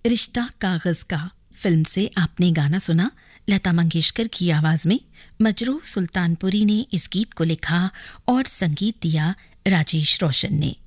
रिश्ता कागज का फिल्म से आपने गाना सुना लता मंगेशकर की आवाज में। मजरूह सुल्तानपुरी ने इस गीत को लिखा और संगीत दिया राजेश रोशन ने।